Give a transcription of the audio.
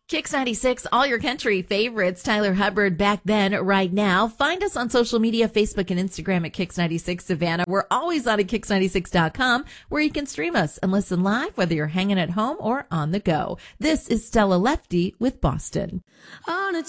Kicks 96, all your country favorites. Tyler Hubbard back then, right now. Find us on social media, Facebook and Instagram at Kicks 96 Savannah. We're always on at Kicks96.com, where you can stream us and listen live, whether you're hanging at home or on the go. This is Stella Lefty with Boston. On a